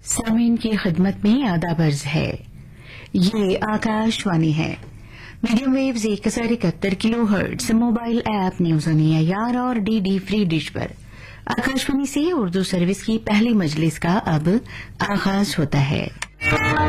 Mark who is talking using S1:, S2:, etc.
S1: सामीन की खिदमत में आदाब अर्ज है। ये आकाशवाणी है। Medium waves 1071 kilohertz mobile app news on AIR और डीडी फ्री डिश पर आकाशवाणी से उर्दू सर्विस की पहली मजलिस का अब आगाज होता है।